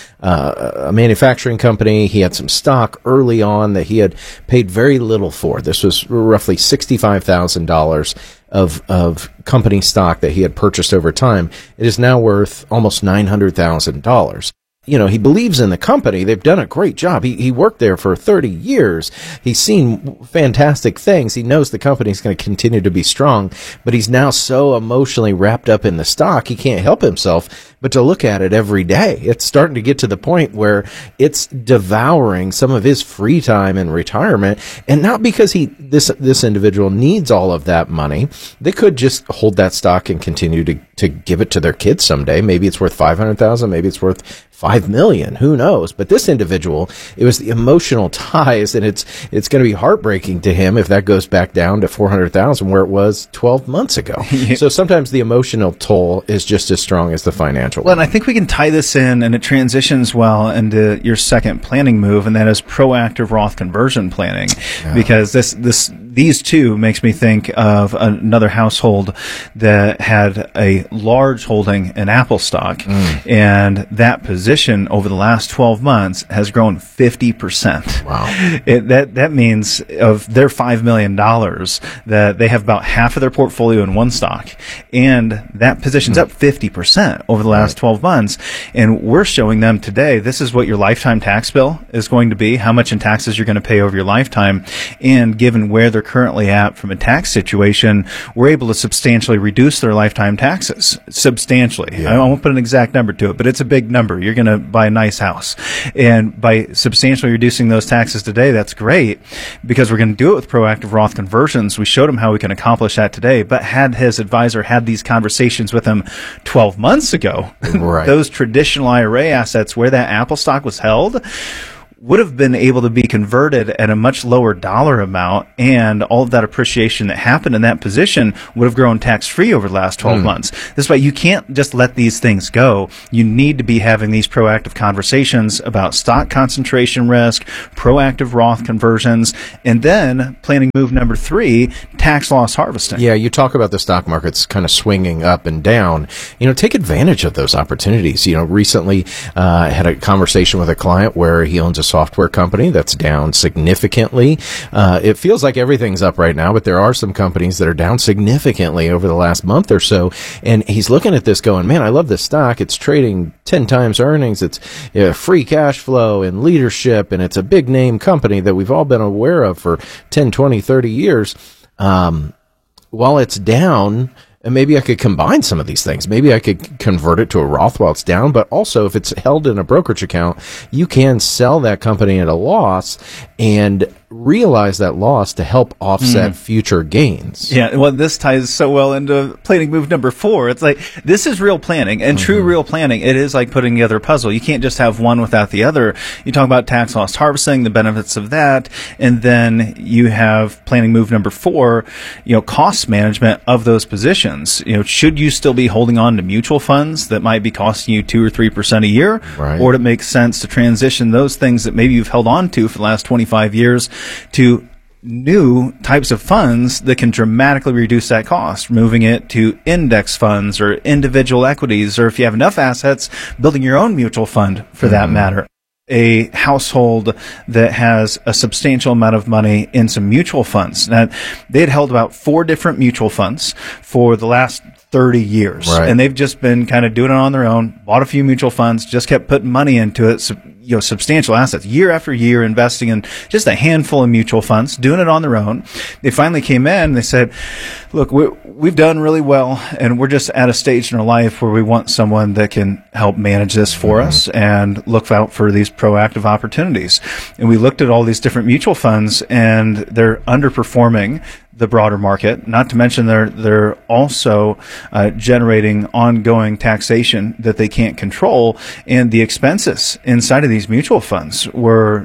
a manufacturing company. He had some stock early on that he had paid very little for. This was roughly $65,000 of company stock that he had purchased over time. It is now worth almost $900,000. He believes in the company. They've done a great job. He worked there for 30 years. He's seen fantastic things. He knows the company's going to continue to be strong, but he's now so emotionally wrapped up in the stock, he can't help himself but to look at it every day. It's starting to get to the point where it's devouring some of his free time in retirement, and not because this individual needs all of that money. They could just hold that stock and continue to give it to their kids someday. Maybe it's worth $500,000, maybe it's worth $5 million, who knows? But this individual, it was the emotional ties, and it's going to be heartbreaking to him if that goes back down to $400,000 where it was 12 months ago. So sometimes the emotional toll is just as strong as the financial. Well, and I think we can tie this in, and it transitions well into your second planning move, and that is proactive Roth conversion planning, because these two makes me think of another household that had a large holding in Apple stock, and that position over the last 12 months has grown 50%. Wow. That means of their $5 million that they have about half of their portfolio in one stock, and that position's up 50% over the last 12 months. And we're showing them today, this is what your lifetime tax bill is going to be, how much in taxes you're going to pay over your lifetime, and given where they're they're currently at from a tax situation, we're able to substantially reduce their lifetime taxes. Substantially. I won't put an exact number to it, but it's a big number. You're going to buy a nice house. And by substantially reducing those taxes today, that's great, because we're going to do it with proactive Roth conversions. We showed him how we can accomplish that today, but had his advisor had these conversations with him 12 months ago, those traditional IRA assets where that Apple stock was held would have been able to be converted at a much lower dollar amount, and all of that appreciation that happened in that position would have grown tax-free over the last 12 months. This is why you can't just let these things go. You need to be having these proactive conversations about stock concentration risk, proactive Roth conversions, and then planning move number 3, tax loss harvesting. Yeah, you talk about the stock markets kind of swinging up and down. Take advantage of those opportunities. Recently I had a conversation with a client where he owns a software company that's down significantly. It feels like everything's up right now, but there are some companies that are down significantly over the last month or so. And he's looking at this going, man, I love this stock. It's trading 10 times earnings. It's free cash flow and leadership, and it's a big name company that we've all been aware of for 10, 20, 30 years. While it's down, and maybe I could combine some of these things. Maybe I could convert it to a Roth while it's down, but also if it's held in a brokerage account, you can sell that company at a loss and realize that loss to help offset future gains. Yeah, well, this ties so well into planning move number 4. It's like, this is real planning, and true real planning, it is like putting together a puzzle. You can't just have one without the other. You talk about tax loss harvesting, the benefits of that, and then you have planning move number 4, cost management of those positions. Should you still be holding on to mutual funds that might be costing you 2 or 3% a year, or would it make sense to transition those things that maybe you've held on to for the last 25 years to new types of funds that can dramatically reduce that cost, moving it to index funds or individual equities, or if you have enough assets, building your own mutual fund for that matter. A household that has a substantial amount of money in some mutual funds. Now, they had held about 4 different mutual funds for the last 30 years. And they've just been kind of doing it on their own, bought a few mutual funds, just kept putting money into it, substantial assets, year after year, investing in just a handful of mutual funds, doing it on their own. They finally came in and they said, look, we've done really well, and we're just at a stage in our life where we want someone that can help manage this for us and look out for these proactive opportunities. And we looked at all these different mutual funds, and they're underperforming the broader market. Not to mention they're also generating ongoing taxation that they can't control, and the expenses inside of these mutual funds were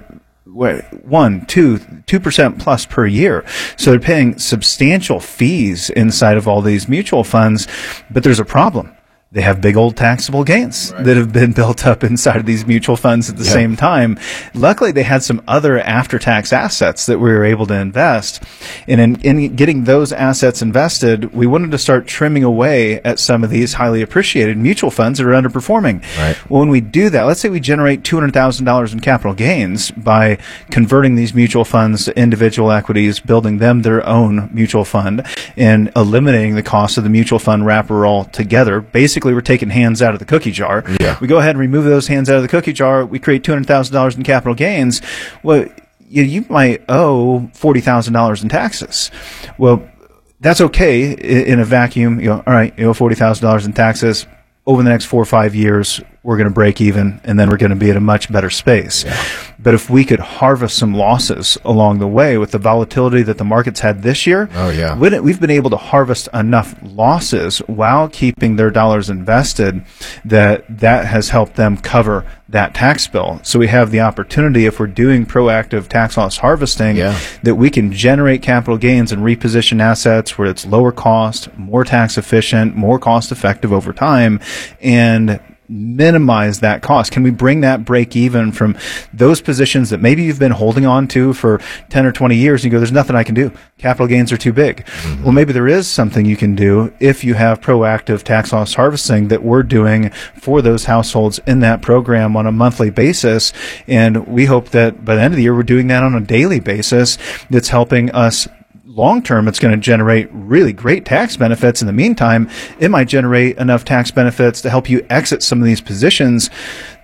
2% plus per year. So they're paying substantial fees inside of all these mutual funds, but there's a problem. They have big old taxable gains that have been built up inside of these mutual funds at the same time. Luckily, they had some other after-tax assets that we were able to invest. And in getting those assets invested, we wanted to start trimming away at some of these highly appreciated mutual funds that are underperforming. Well, when we do that, let's say we generate $200,000 in capital gains by converting these mutual funds to individual equities, building them their own mutual fund, and eliminating the cost of the mutual fund wrapper altogether. Basically, we're taking hands out of the cookie jar. We go ahead and remove those hands out of the cookie jar. We create $200,000 in capital gains. Well, you might owe $40,000 in taxes. Well, that's okay in a vacuum. All right, you owe $40,000 in taxes. Over the next 4 or 5 years, we're going to break even, and then we're going to be at a much better space. But if we could harvest some losses along the way with the volatility that the markets had this year, we've been able to harvest enough losses while keeping their dollars invested that has helped them cover that tax bill. So we have the opportunity, if we're doing proactive tax loss harvesting, that we can generate capital gains and reposition assets where it's lower cost, more tax efficient, more cost effective over time, and minimize that cost. Can we bring that break even from those positions that maybe you've been holding on to for 10 or 20 years and you go, there's nothing I can do. Capital gains are too big. Well, maybe there is something you can do if you have proactive tax loss harvesting that we're doing for those households in that program on a monthly basis. And we hope that by the end of the year, we're doing that on a daily basis. That's helping us long term. It's going to generate really great tax benefits. In the meantime, it might generate enough tax benefits to help you exit some of these positions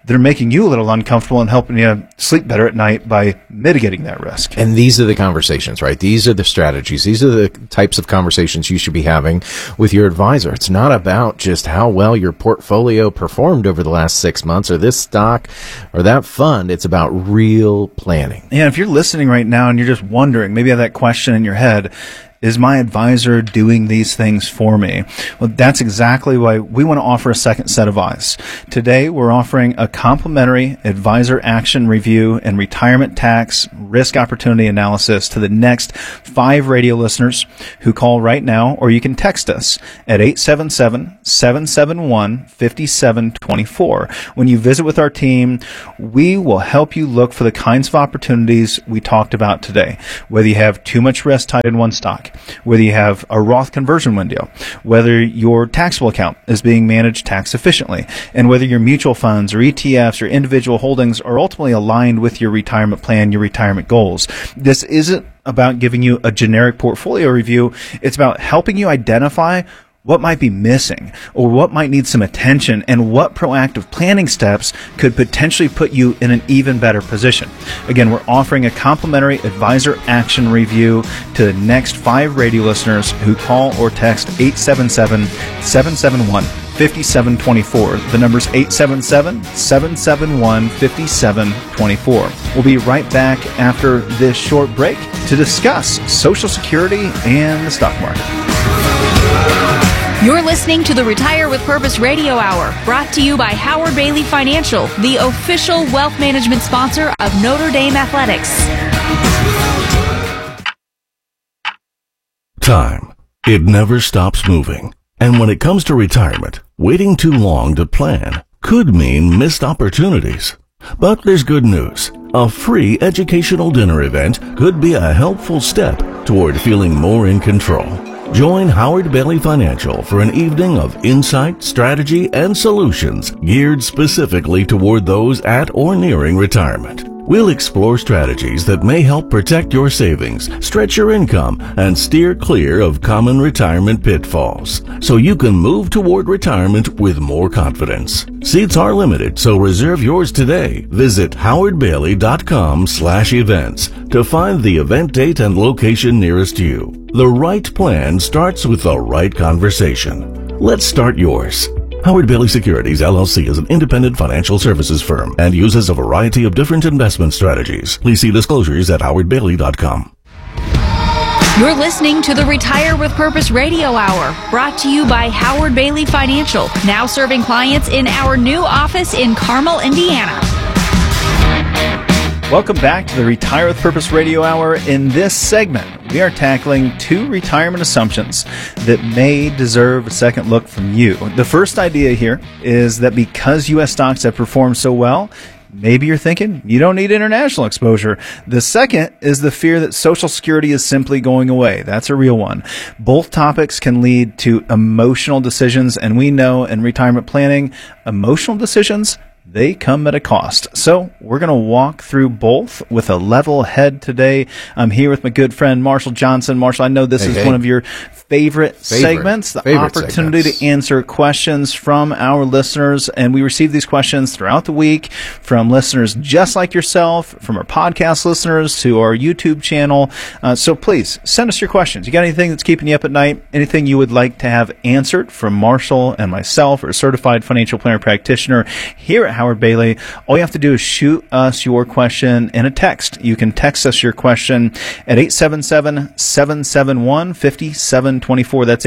that are making you a little uncomfortable and helping you sleep better at night by mitigating that risk. And these are the conversations, right? These are the strategies. These are the types of conversations you should be having with your advisor. It's not about just how well your portfolio performed over the last 6 months or this stock or that fund. It's about real planning. Yeah, if you're listening right now and you're just wondering, maybe you have that question in your head, is my advisor doing these things for me? Well, that's exactly why we want to offer a second set of eyes. Today, we're offering a complimentary advisor action review and retirement tax risk opportunity analysis to the next 5 radio listeners who call right now, or you can text us at 877-771-5724. When you visit with our team, we will help you look for the kinds of opportunities we talked about today. Whether you have too much risk tied in one stock, whether you have a Roth conversion window, whether your taxable account is being managed tax efficiently, and whether your mutual funds or ETFs or individual holdings are ultimately aligned with your retirement plan, your retirement goals. This isn't about giving you a generic portfolio review. It's about helping you identify what might be missing or what might need some attention and what proactive planning steps could potentially put you in an even better position. Again, we're offering a complimentary advisor action review to the next 5 radio listeners who call or text 877-771-5724. The number's 877-771-5724. We'll be right back after this short break to discuss Social Security and the stock market. You're listening to the Retire with Purpose Radio Hour, brought to you by Howard Bailey Financial, the official wealth management sponsor of Notre Dame Athletics. Time. It never stops moving. And when it comes to retirement, waiting too long to plan could mean missed opportunities. But there's good news. A free educational dinner event could be a helpful step toward feeling more in control. Join Howard Bailey Financial for an evening of insight, strategy, and solutions geared specifically toward those at or nearing retirement. We'll explore strategies that may help protect your savings, stretch your income, and steer clear of common retirement pitfalls, so you can move toward retirement with more confidence. Seats are limited, so reserve yours today. Visit howardbailey.com/events to find the event date and location nearest you. The right plan starts with the right conversation. Let's start yours. Howard Bailey Securities, LLC is an independent financial services firm and uses a variety of different investment strategies. Please see disclosures at howardbailey.com. You're listening to the Retire with Purpose Radio Hour, brought to you by Howard Bailey Financial, now serving clients in our new office in Carmel, Indiana. Welcome back to the Retire with Purpose Radio Hour. In this segment, we are tackling 2 retirement assumptions that may deserve a second look from you. The first idea here is that because U.S. stocks have performed so well, maybe you're thinking you don't need international exposure. The second is the fear that Social Security is simply going away. That's a real one. Both topics can lead to emotional decisions, and we know in retirement planning, emotional decisions, they come at a cost. So we're going to walk through both with a level head today. I'm here with my good friend, Marshall Johnson. Marshall, I know this is one of your favorite segments, the opportunity to answer questions from our listeners. And we receive these questions throughout the week from listeners just like yourself, from our podcast listeners to our YouTube channel. So please send us your questions. You got anything that's keeping you up at night? Anything you would like to have answered from Marshall and myself or a certified financial planner practitioner here at Howard Bailey? All you have to do is shoot us your question in a text. You can text us your question at 877-771-5724. That's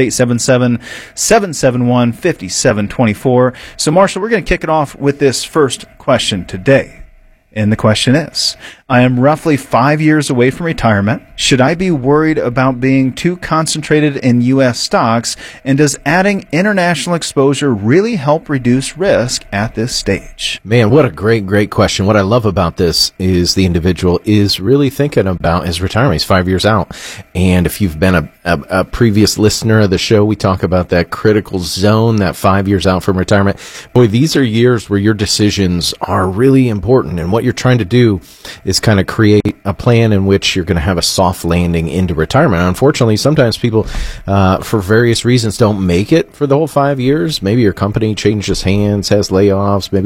877-771-5724. So, Marshall, we're going to kick it off with this first question today. And the question is, I am roughly 5 years away from retirement. Should I be worried about being too concentrated in U.S. stocks? And does adding international exposure really help reduce risk at this stage? Man, what a great question. What I love about this is the individual is really thinking about his retirement. He's 5 years out. And if you've been a previous listener of the show, we talk about that critical zone, that 5 years out from retirement. Boy, these are years where your decisions are really important. And what you're trying to do is kind of create a plan in which you're going to have a soft landing into retirement. Unfortunately, sometimes people, for various reasons, don't make it for the whole 5 years. Maybe your company changes hands, has layoffs. Maybe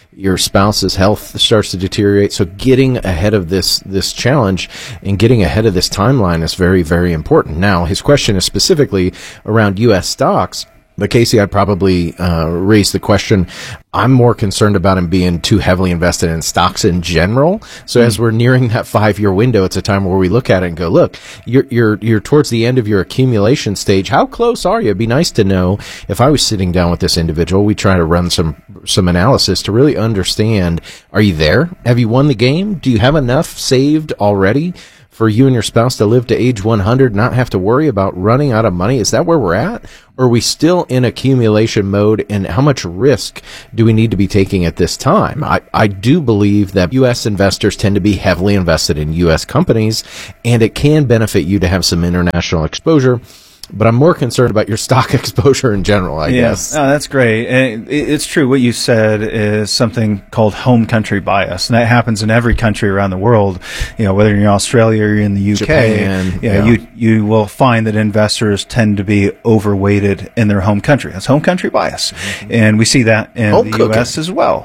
your spouse's health starts to deteriorate. So getting ahead of this challenge and getting ahead of this timeline is very, very important. Now, his question is specifically around U.S. stocks. But Casey, I'd probably raise the question. I'm more concerned about him being too heavily invested in stocks in general. So as we're nearing that 5-year window, it's a time where we look at it and go, look, you're towards the end of your accumulation stage. How close are you? It'd be nice to know. If I was sitting down with this individual, we try to run some analysis to really understand, are you there? Have you won the game? Do you have enough saved already for you and your spouse to live to age 100, not have to worry about running out of money? Is that where we're at? Or are we still in accumulation mode, and how much risk do we need to be taking at this time? I do believe that U.S. investors tend to be heavily invested in U.S. companies, and it can benefit you to have some international exposure. But I'm more concerned about your stock exposure in general, I guess. No, that's great. And it's true. What you said is something called home country bias, and that happens in every country around the world. Whether you're in Australia or you're in the UK, Japan, you will find that investors tend to be overweighted in their home country. That's home country bias, and we see that in the U.S. as well.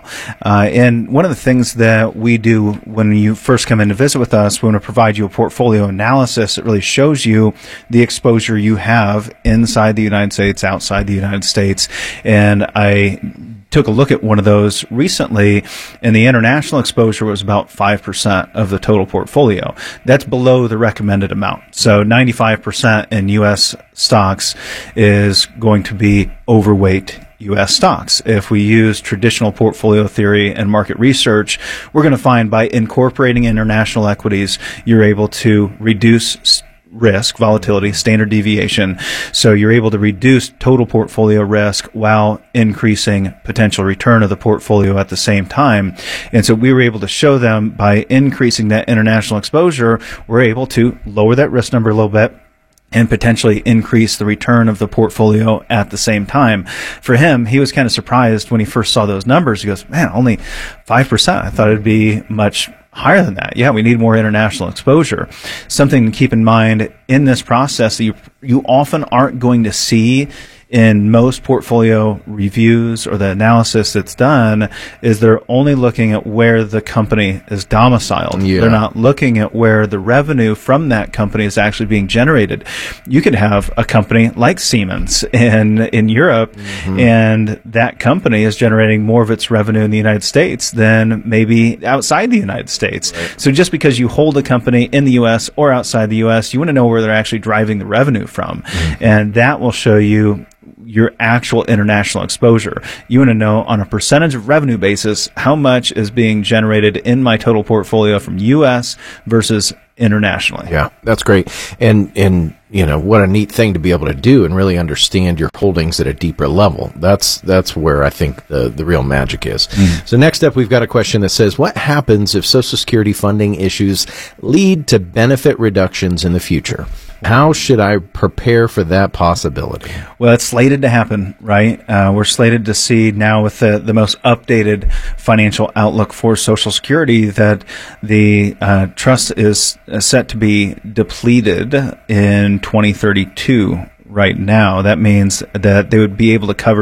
And one of the things that we do when you first come in to visit with us, we want to provide you a portfolio analysis that really shows you the exposure you have inside the United States, outside the United States. And I took a look at one of those recently, and the international exposure was about 5% of the total portfolio. That's below the recommended amount. So 95% in U.S. stocks is going to be overweight U.S. stocks. If we use traditional portfolio theory and market research, we're going to find by incorporating international equities, you're able to reduce risk, volatility, standard deviation. So you're able to reduce total portfolio risk while increasing potential return of the portfolio at the same time. And so we were able to show them by increasing that international exposure, we're able to lower that risk number a little bit and potentially increase the return of the portfolio at the same time. For him, he was kind of surprised when he first saw those numbers. He goes, man, only 5%. I thought it'd be much higher than that. Yeah, we need more international exposure. Something to keep in mind in this process that you often aren't going to see in most portfolio reviews or the analysis that's done is they're only looking at where the company is domiciled. Yeah. They're not looking at where the revenue from that company is actually being generated. You could have a company like Siemens in Europe, and that company is generating more of its revenue in the United States than maybe outside the United States. Right. So just because you hold a company in the U.S. or outside the U.S., you want to know where they're actually driving the revenue from. And that will show you your actual international exposure. You want to know on a percentage of revenue basis how much is being generated in my total portfolio from U.S. versus internationally. Yeah, that's great. And what a neat thing to be able to do and really understand your holdings at a deeper level. That's where I think the real magic is. So next up, we've got a question that says, what happens if Social Security funding issues lead to benefit reductions in the future? How should I prepare for that possibility? Well, it's slated to happen, right? We're slated to see now with the most updated financial outlook for Social Security that the trust is set to be depleted in 2032. Right now, that means that they would be able to cover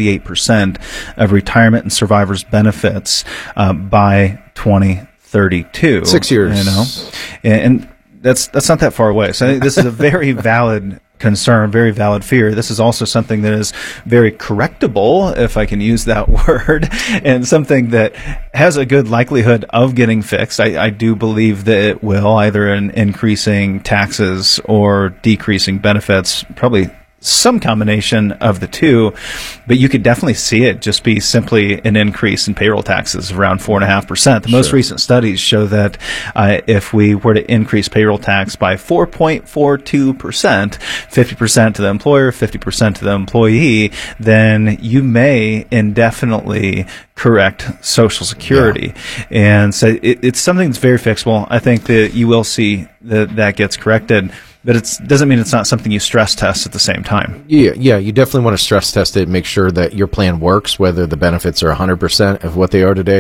78% of retirement and survivors' benefits by 2032. 6 years. And that's not that far away. So I think this is a very valid concern, very valid fear. This is also something that is very correctable, if I can use that word, and something that has a good likelihood of getting fixed. I do believe that it will, either in increasing taxes or decreasing benefits, probably some combination of the two, but you could definitely see it just be simply an increase in payroll taxes of around 4.5%. The most recent studies show that if we were to increase payroll tax by 4.42%, 50% to the employer, 50% to the employee, then you may indefinitely correct Social Security. Yeah. And so it's something that's very fixable. I think that you will see that gets corrected. But it doesn't mean it's not something you stress test at the same time. Yeah, you definitely want to stress test it, make sure that your plan works, whether the benefits are 100% of what they are today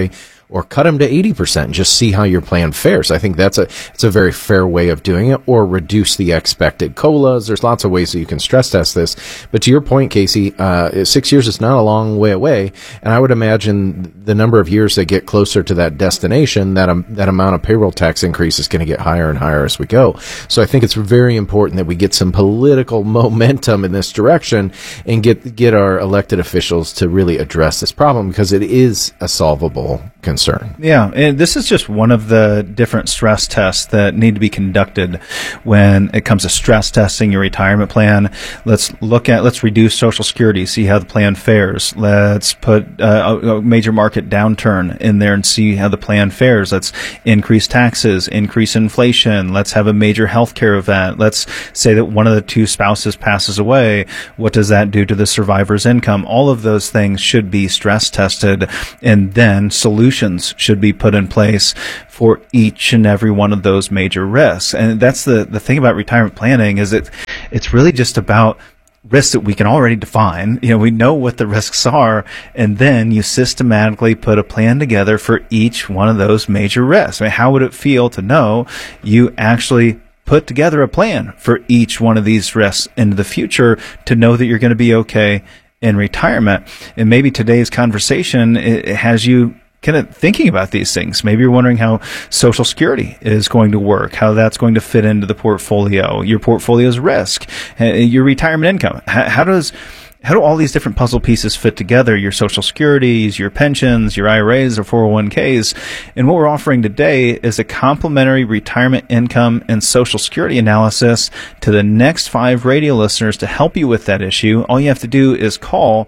or cut them to 80% and just see how your plan fares. I think it's a very fair way of doing it, or reduce the expected COLAs. There's lots of ways that you can stress test this. But to your point, Casey, 6 years is not a long way away. And I would imagine the number of years that get closer to that destination, that amount of payroll tax increase is going to get higher and higher as we go. So I think it's very important that we get some political momentum in this direction and get our elected officials to really address this problem, because it is a solvable concern. Yeah, and this is just one of the different stress tests that need to be conducted when it comes to stress testing your retirement plan. Let's reduce Social Security, see how the plan fares. Let's put a major market downturn in there and see how the plan fares. Let's increase taxes, increase inflation. Let's have a major healthcare event. Let's say that one of the two spouses passes away. What does that do to the survivor's income? All of those things should be stress tested, and then solutions should be put in place for each and every one of those major risks. And that's the thing about retirement planning, is it's really just about risks that we can already define. We know what the risks are, and then you systematically put a plan together for each one of those major risks. I mean, how would it feel to know you actually put together a plan for each one of these risks into the future, to know that you're going to be okay in retirement? And maybe today's conversation, it has you kind of thinking about these things. Maybe you're wondering how Social Security is going to work, how that's going to fit into the portfolio, your portfolio's risk, your retirement income. How do all these different puzzle pieces fit together? Your Social Securities, your pensions, your IRAs, or 401ks. And what we're offering today is a complimentary retirement income and Social Security analysis to the next 5 radio listeners to help you with that issue. All you have to do is call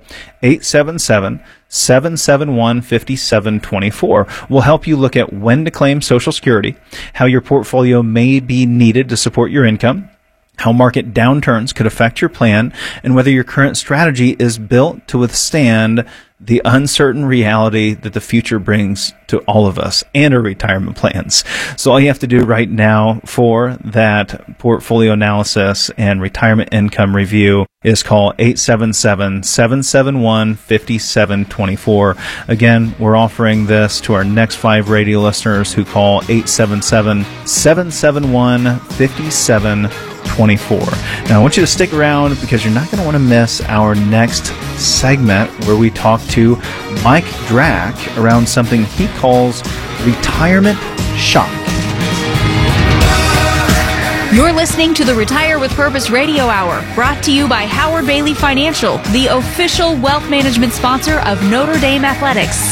877-771-5724. We'll help you look at when to claim Social Security, how your portfolio may be needed to support your income, how market downturns could affect your plan, and whether your current strategy is built to withstand the uncertain reality that the future brings to all of us and our retirement plans. So all you have to do right now for that portfolio analysis and retirement income review is call 877-771-5724. Again, we're offering this to our next 5 radio listeners who call 877-771-5724. Now, I want you to stick around, because you're not going to want to miss our next segment, where we talk to Mike Drack around something he calls retirement shock. You're listening to the Retire with Purpose Radio Hour, brought to you by Howard Bailey Financial, the official wealth management sponsor of Notre Dame Athletics.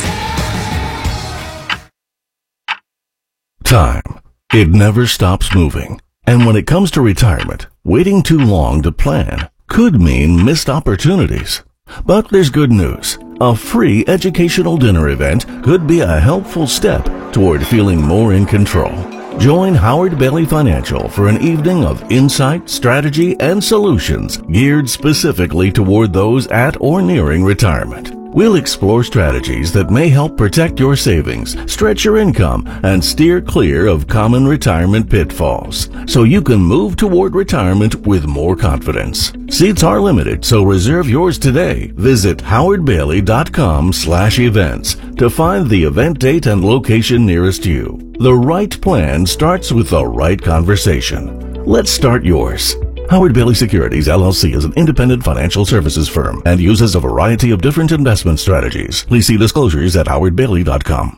Time. It never stops moving. And when it comes to retirement, waiting too long to plan could mean missed opportunities. But there's good news. A free educational dinner event could be a helpful step toward feeling more in control. Join Howard Bailey Financial for an evening of insight, strategy, and solutions geared specifically toward those at or nearing retirement. We'll explore strategies that may help protect your savings, stretch your income, and steer clear of common retirement pitfalls, so you can move toward retirement with more confidence. Seats are limited, so reserve yours today. Visit howardbailey.com/events to find the event date and location nearest you. The right plan starts with the right conversation. Let's start yours. Howard Bailey Securities, LLC is an independent financial services firm and uses a variety of different investment strategies. Please see disclosures at howardbailey.com.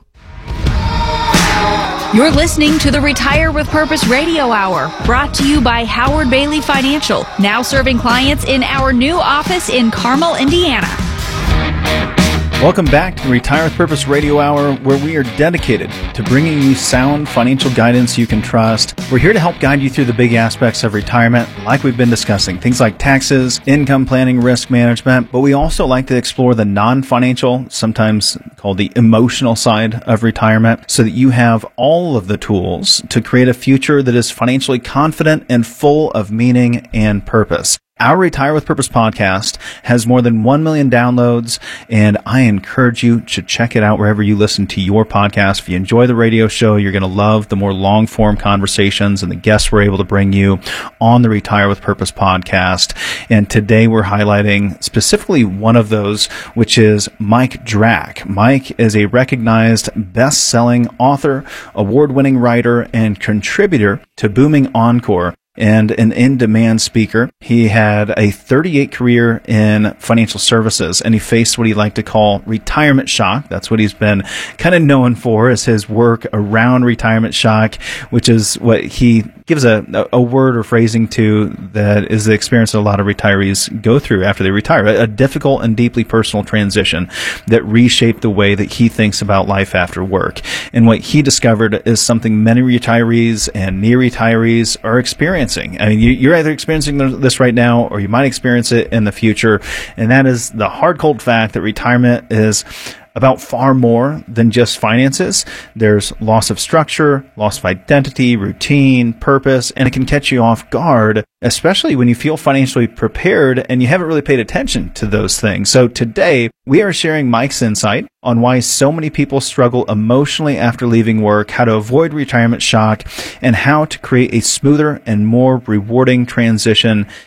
You're listening to the Retire with Purpose Radio Hour, brought to you by Howard Bailey Financial, now serving clients in our new office in Carmel, Indiana. Welcome back to Retire with Purpose Radio Hour, where we are dedicated to bringing you sound financial guidance you can trust. We're here to help guide you through the big aspects of retirement, like we've been discussing, things like taxes, income planning, risk management, but we also like to explore the non-financial, sometimes called the emotional side of retirement, so that you have all of the tools to create a future that is financially confident and full of meaning and purpose. Our Retire with Purpose podcast has more than 1 million downloads, and I encourage you to check it out wherever you listen to your podcast. If you enjoy the radio show, you're going to love the more long-form conversations and the guests we're able to bring you on the Retire with Purpose podcast. And today we're highlighting specifically one of those, which is Mike Drack. Mike is a recognized best-selling author, award-winning writer, and contributor to Booming Encore, and an in-demand speaker. He had a 38 career in financial services, and he faced what he liked to call retirement shock. That's what he's been kind of known for, is his work around retirement shock, which is what he gives a word or phrasing to that is the experience that a lot of retirees go through after they retire, a difficult and deeply personal transition that reshaped the way that he thinks about life after work. And what he discovered is something many retirees and near retirees are experiencing. I mean, you're either experiencing this right now or you might experience it in the future. And that is the hard, cold fact that retirement is about far more than just finances. There's loss of structure, loss of identity, routine, purpose, and it can catch you off guard, especially when you feel financially prepared and you haven't really paid attention to those things. So today, we are sharing Mike's insight on why so many people struggle emotionally after leaving work, how to avoid retirement shock, and how to create a smoother and more rewarding transition